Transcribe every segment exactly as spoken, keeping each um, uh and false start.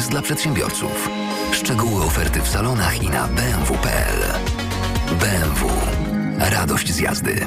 Serwis dla przedsiębiorców. Szczegóły oferty w salonach i na b m w kropka p l. B M W. Radość z jazdy.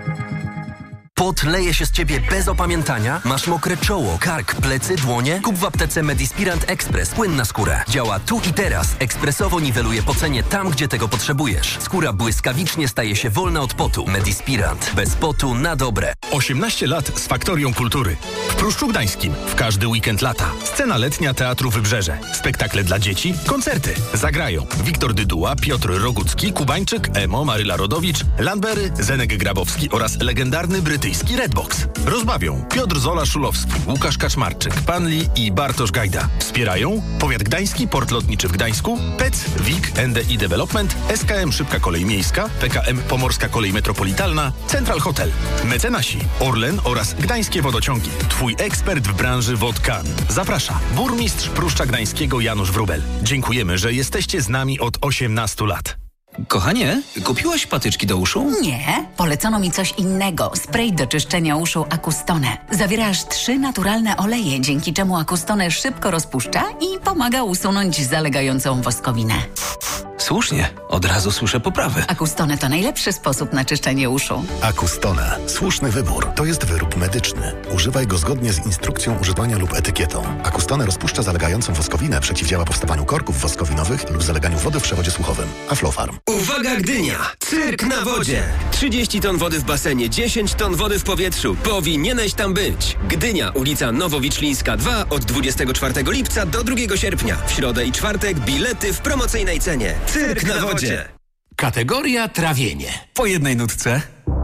Pot leje się z ciebie bez opamiętania? Masz mokre czoło, kark, plecy, dłonie? Kup w aptece Medispirant Express płyn na skórę. Działa tu i teraz. Ekspresowo niweluje pocenie tam, gdzie tego potrzebujesz. Skóra błyskawicznie staje się wolna od potu. Medispirant. Bez potu na dobre. osiemnaście lat z Faktorią Kultury. W Pruszczu Gdańskim. W każdy weekend lata. Scena letnia Teatru Wybrzeże. Spektakle dla dzieci. Koncerty. Zagrają Wiktor Dyduła, Piotr Rogucki, Kubańczyk, Emo, Maryla Rodowicz, Landbery, Zenek Grabowski oraz legendarny brytyjski Redbox. Rozbawią Piotr Zola-Szulowski, Łukasz Kaczmarczyk, Pan Lee i Bartosz Gajda. Wspierają Powiat Gdański, Port Lotniczy w Gdańsku, P E C, W I K, N D I Development, S K M Szybka Kolej Miejska, P K M Pomorska Kolej Metropolitalna, Central Hotel, mecenasi Orlen oraz Gdańskie Wodociągi. Twój ekspert w branży wod K A N. Zaprasza burmistrz Pruszcza Gdańskiego Janusz Wróbel. Dziękujemy, że jesteście z nami od osiemnastu lat. Kochanie, kupiłaś patyczki do uszu? Nie, polecono mi coś innego. Spray do czyszczenia uszu Acustone. Zawiera aż trzy naturalne oleje, dzięki czemu Acustone szybko rozpuszcza i pomaga usunąć zalegającą woskowinę. Słusznie, od razu słyszę poprawy. Acustone to najlepszy sposób na czyszczenie uszu. Acustone. Słuszny wybór. To jest wyrób medyczny. Używaj go zgodnie z instrukcją używania lub etykietą. Acustone rozpuszcza zalegającą woskowinę, przeciwdziała powstawaniu korków woskowinowych lub zaleganiu wody w przewodzie słuchowym. Aflofarm. Uwaga Gdynia! Cyrk na wodzie! trzydzieści ton wody w basenie, dziesięć ton wody w powietrzu. Powinieneś tam być. Gdynia, ulica Nowowiczlińska dwa od dwudziestego czwartego lipca do drugiego sierpnia. W środę i czwartek bilety w promocyjnej cenie. Cyrk na wodzie! Kategoria trawienie. Po jednej nutce.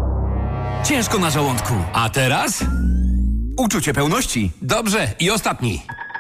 Ciężko na żołądku. A teraz? Uczucie pełności. Dobrze. I ostatni.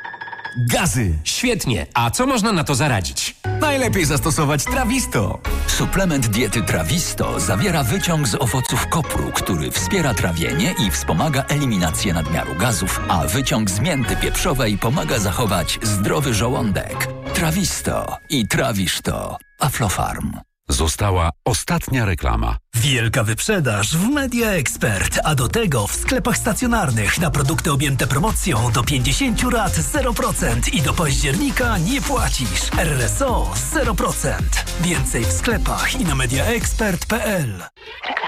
Gazy. Świetnie. A co można na to zaradzić? Najlepiej zastosować Trawisto. Suplement diety Trawisto zawiera wyciąg z owoców kopru, który wspiera trawienie i wspomaga eliminację nadmiaru gazów, a wyciąg z mięty pieprzowej pomaga zachować zdrowy żołądek. Trawisto i trawisz to. Aflofarm. Została ostatnia reklama. Wielka wyprzedaż w Media Expert, a do tego w sklepach stacjonarnych na produkty objęte promocją do pięćdziesiąt rat zero procent i do października nie płacisz. R S O zero procent. Więcej w sklepach i na mediaexpert kropka p l.